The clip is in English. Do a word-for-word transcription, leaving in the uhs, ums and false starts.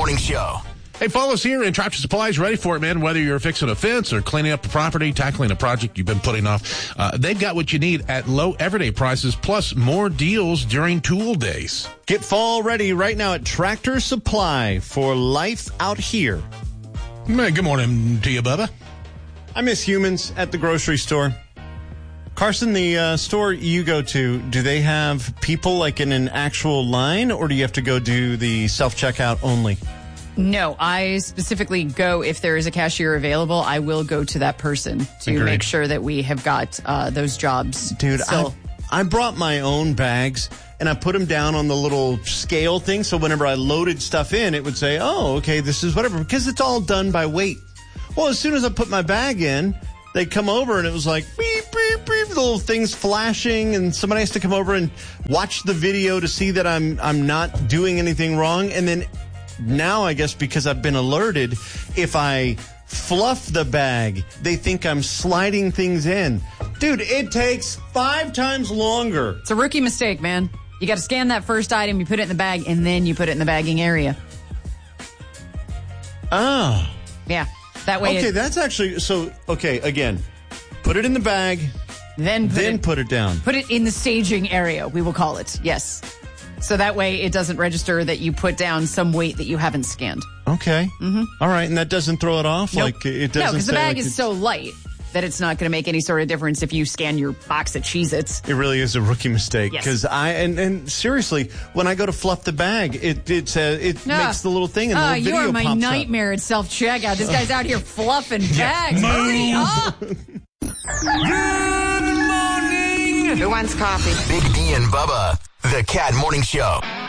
Morning Show. Hey, follow us here, and Tractor Supply is ready for it, man. Whether you're fixing a fence or cleaning up a property, tackling a project you've been putting off, uh, they've got what you need at low everyday prices, plus more deals during tool days. Get fall ready right now at Tractor Supply for life out here. Man, good morning to you, Bubba. I miss humans at the grocery store. Carson, the uh, store you go to, do they have people like in an actual line, or do you have to go do the self-checkout only? No, I specifically go, if there is a cashier available, I will go to that person to Agreed. make sure that we have got uh, those jobs. Dude, still. I, I brought my own bags, and I put them down on the little scale thing, so whenever I loaded stuff in, it would say, oh, okay, this is whatever, because it's all done by weight. Well, as soon as I put my bag in, they come over, and it was like, beep, beep, beep, the little things flashing, and somebody has to come over and watch the video to see that I'm I'm not doing anything wrong, and then now, I guess, because I've been alerted, if I fluff the bag, they think I'm sliding things in. Dude, it takes five times longer. It's a rookie mistake, man. You got to scan that first item, you put it in the bag, and then you put it in the bagging area. Oh. Yeah. That way. Okay, it, that's actually, so, okay, again, put it in the bag, then put then it, put it down. Put it in the staging area, we will call it. Yes. So that way it doesn't register that you put down some weight that you haven't scanned. Okay. Mm-hmm. All right, and that doesn't throw it off? Nope. Like it doesn't. No, because the bag like is so light that it's not going to make any sort of difference if you scan your box of Cheez-Its. It really is a rookie mistake. Yes. Because I, and, and seriously, when I go to fluff the bag, it it, uh, it No. makes the little thing and the Oh, little you video are my pops nightmare at self-checkout. This guy's out here fluffing bags. Hurry up! Good morning. Who wants coffee? Big D and Bubba, the Cat Morning Show.